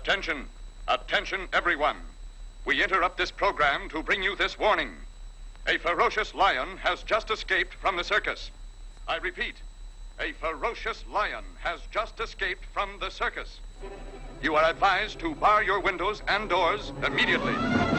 Attention. Attention, everyone. We interrupt this program to bring you this warning. A ferocious lion has just escaped from the circus. I repeat, a ferocious lion has just escaped from the circus. You are advised to bar your windows and doors immediately.